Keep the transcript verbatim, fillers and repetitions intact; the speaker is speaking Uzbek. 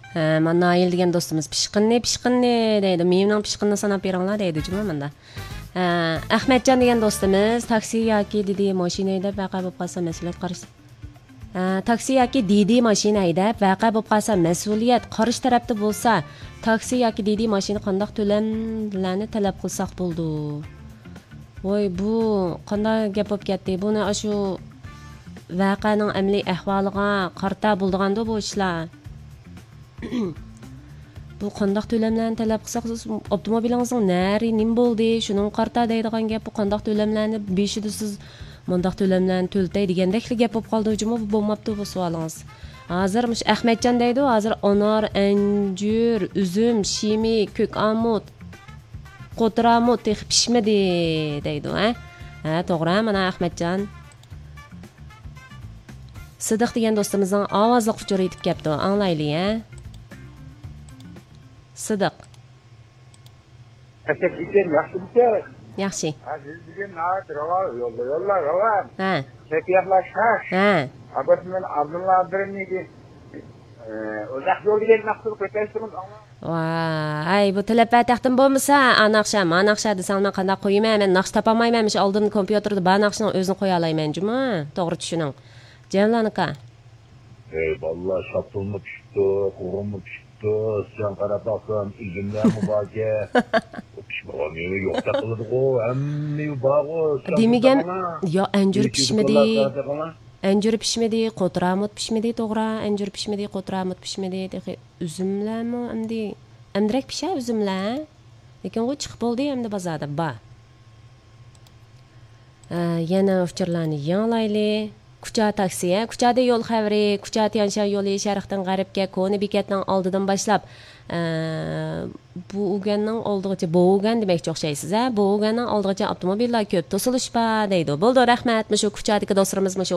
Ha, mana Nail degan do'stimiz pishqinni pishqinni deydi. Mevning pishqinni sanab beringlar deydi juma menda. Ha, Ahmadjon degan do'stimiz taksi yoki Didi mashina haydab vaqa bo'lib qolsa mas'uliyat qarish. Ha, taksi yoki Didi mashina haydab vaqa bo'lib qolsa mas'uliyat qarish tarafda bo'lsa, taksi yoki Didi mashina qandoq to'lamlarni talab qilsak bo'ldi. Voy, bu qanday gap bo'lib ketdi? Buni shu vaqaning amaliy ahvoliga qarta bo'ldiganda bu ishlar. Bu qandoq to'lamlarni talab qilsak, avtomobilingizning nari nim bo'ldi, shuning qarta deydigan gap bu qandoq to'lamlarni beshida siz mundaq to'lamlarni to'ltay degandekli gap bo'lib qoldi. Juma bu bo'lmabdi bu savolingiz. Hozir mush Ahmadjon deydi, hozir anor, anjur, uzum, shimi, ko'k amut, qotramut pishmadi deydi, ha? Ha, to'g'ri, mana Ahmadjon. Sidiq degan do'stimizning ovozli uchur yetib kelibdi. Anglaylik, ha? Sidiq. Teşekkür yaxshi. Yaxshi. Ha, siz bugun navbat rava yo'lda yo'llar rava. Ha. Chekiyatlashash. Ha. Abasmen Abdulla Abdurniki o'zaq yo'l degan maqsad qo'yishimiz angla. Vay, bu talablar taqdim bo'lmasa, anaqsha, manaqsha desam men qanday qo'ymayman, men naqsh topamayman, shu oldin kompyuterda banaqshning o'zini qo'ya olmayman, juma. To'g'ri tushuning. Jamlanika. Ey, vallahi şaptılma pişti, kurumlu pişti, sen karataksan, üzümler mübake. Pişmanı yok takıldı o, emmi bağı. Demigen, ya anjur pişmedi. Anjur pişmedi, qotramut pişmedi, to'g'ri, anjur pişmedi, qotramut pişmedi. Üzümlermi, endi, emdirek pişer üzümler. Lekin o chiqib bo'ldi endi bozorda, ba. Yana fikrlarni yanglaylik. Kucha taksiya, kuchada yo'l xavri, kucha Tianshan yo'li sharqdan g'arbga Koni bekatning oldidan boshlab, bu o'ganning oldigacha, bu o'gan demoqchi o'xshaysiz, ha? Bu o'ganning oldigacha avtomobillar ko'p to'silishpa deydi. Bo'ldi, rahmat. Shu kuchadagi do'stlarimiz